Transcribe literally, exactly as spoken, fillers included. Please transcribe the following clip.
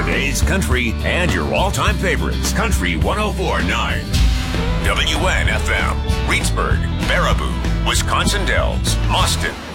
Today's country and your all-time favorites. Country one oh four point nine. W N F M. Reedsburg, Baraboo, Wisconsin Dells, Austin,